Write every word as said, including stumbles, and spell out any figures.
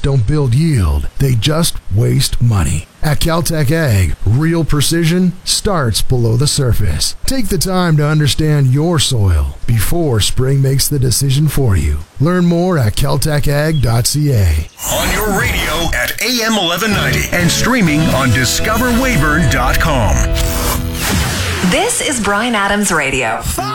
don't build yield, they just waste money. At Caltech Ag, real precision starts below the surface. Take the time to understand your soil before spring makes the decision for you. Learn more at caltech ag dot c a. On your radio at A M eleven ninety and streaming on discover weyburn dot com. This is Bryan Adams Radio.